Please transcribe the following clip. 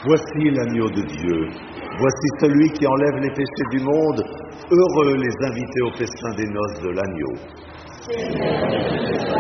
Voici l'agneau de Dieu, voici celui qui enlève les péchés du monde. Heureux les invités au festin des noces de l'agneau.